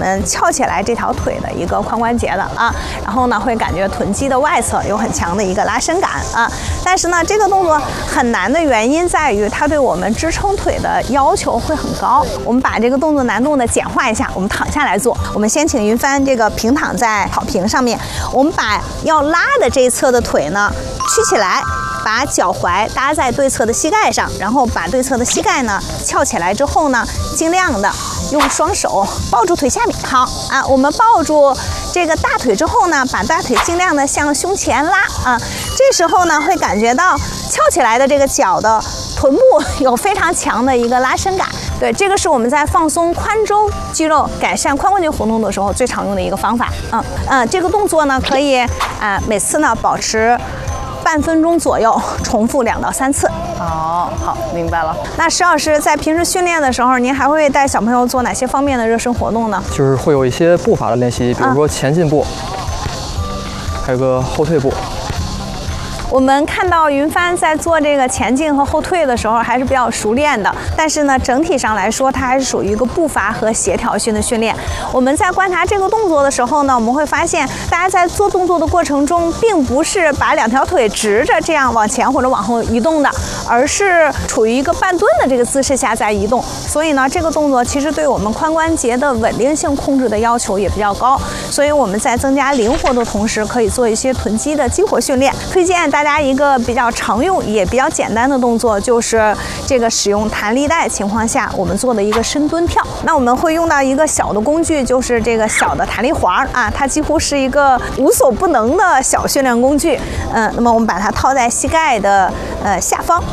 们翘起来这条腿的一个髋关节的啊，然后呢会感觉臀肌的外侧有很强的一个拉伸感啊。但是呢，这个动作很难的原因在于它对我们支撑腿的要求会很高。我们把这个动作难度呢简化一下，我们躺下来做。我们先请云帆这个平躺在草坪上面，我们把要拉的这一侧的腿呢屈起来，把脚踝搭在对侧的膝盖上，然后把对侧的膝盖呢翘起来之后呢，尽量的用双手抱住腿下面。好啊，我们抱住这个大腿之后呢，把大腿尽量的向胸前拉啊。这时候呢，会感觉到翘起来的这个脚的臀部有非常强的一个拉伸感。对，这个是我们在放松髋周肌肉、改善髋关节活动的时候最常用的一个方法。这个动作呢，可以每次呢保持半分钟左右，重复2到3次。 哦，好，明白了。 那石老师在平时训练的时候，您还会带小朋友做哪些方面的热身活动呢？ 就是会有一些步伐的练习，比如说前进步，还有个后退步。 我们看到云帆在做这个前进和后退的时候还是比较熟练的，但是呢，整体上来说，它还是属于一个步伐和协调性的训练。我们在观察这个动作的时候呢，我们会发现，大家在做动作的过程中，并不是把2条腿直着这样往前或者往后移动的，而是处于一个半蹲的这个姿势下在移动。所以呢，这个动作其实对我们髋关节的稳定性控制的要求也比较高。所以我们在增加灵活的同时，可以做一些臀肌的激活训练。推荐大家一个比较常用也比较简单的动作，就是这个使用弹力带情况下我们做的一个深蹲跳。那我们会用到一个小的工具，就是这个小的弹力环啊，它几乎是一个无所不能的小训练工具。那么我们把它套在膝盖的下方。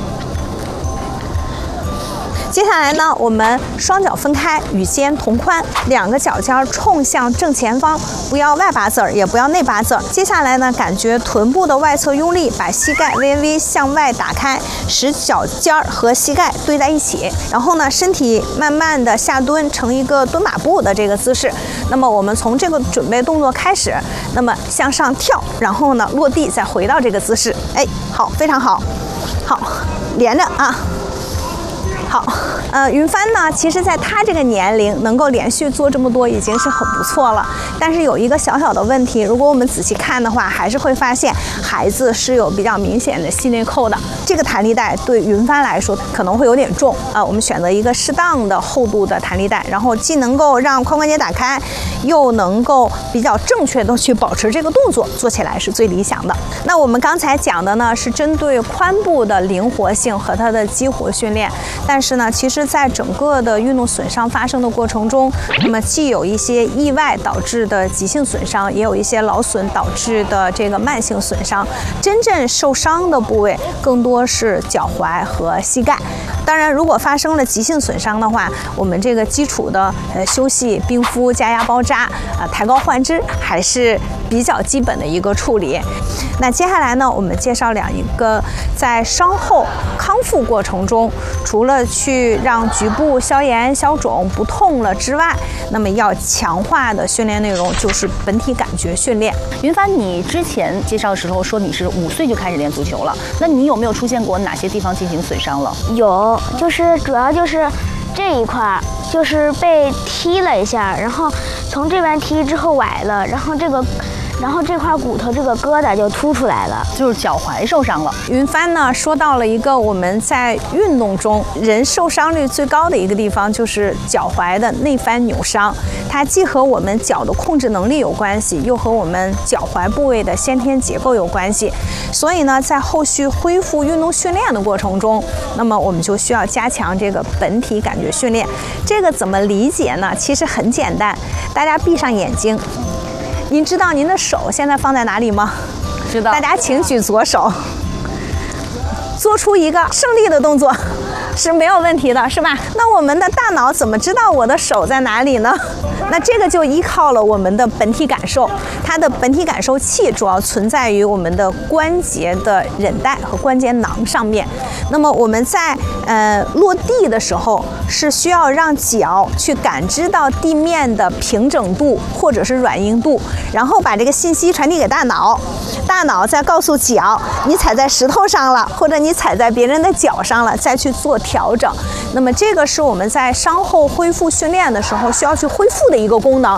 接下来呢，我们双脚分开，与肩同宽，2个脚尖冲向正前方，不要外八字儿，也不要内八字儿。接下来呢，感觉臀部的外侧用力，把膝盖微微向外打开，使脚尖和膝盖对在一起。然后呢，身体慢慢的下蹲，成一个蹲马步的这个姿势。那么我们从这个准备动作开始，那么向上跳，然后呢落地，再回到这个姿势。哎，好，非常好，好，连着啊。好，云帆呢，其实在他这个年龄能够连续做这么多已经是很不错了。但是有一个小小的问题，如果我们仔细看的话，还是会发现孩子是有比较明显的系内扣的。这个弹力带对云帆来说可能会有点重啊，我们选择一个适当的厚度的弹力带，然后既能够让髋关节打开，又能够比较正确的去保持这个动作，做起来是最理想的。那我们刚才讲的呢，是针对髋部的灵活性和它的激活训练。但是呢，其实在整个的运动损伤发生的过程中，那么既有一些意外导致的急性损伤，也有一些劳损导致的这个慢性损伤。真正受伤的部位更多是脚踝和膝盖。当然，如果发生了急性损伤的话，我们这个基础的休息、冰敷、加压包扎抬高换肢还是比较基本的一个处理。那接下来呢，我们介绍一个在伤后康复过程中，除了去让局部消炎消肿不痛了之外，那么要强化的训练内容就是本体感觉训练。 云帆，你之前介绍的时候说你是5岁就开始练足球了，那你有没有出现过哪些地方进行损伤了？ 有，就是主要就是这一块，就是被踢了一下，然后从这边踢之后崴了，然后这块骨头这个疙瘩就凸出来了， 就是脚踝受伤了。 云帆呢说到了一个我们在运动中人受伤率最高的一个地方，就是脚踝的内翻扭伤。它既和我们脚的控制能力有关系，又和我们脚踝部位的先天结构有关系。所以呢，在后续恢复运动训练的过程中，那么我们就需要加强这个本体感觉训练。这个怎么理解呢？其实很简单，大家闭上眼睛。您知道您的手现在放在哪里吗？ 知道。 大家请举左手，做出一个胜利的动作，是没有问题的，是吧？那我们的大脑怎么知道我的手在哪里呢？那这个就依靠了我们的本体感受，它的本体感受器主要存在于我们的关节的韧带和关节囊上面。那么我们在落地的时候，是需要让脚去感知到地面的平整度或者是软硬度，然后把这个信息传递给大脑，大脑再告诉脚你踩在石头上了，或者你踩在别人的脚上了，再去做调整。那么这个是我们在伤后恢复训练的时候需要去恢复的一个功能。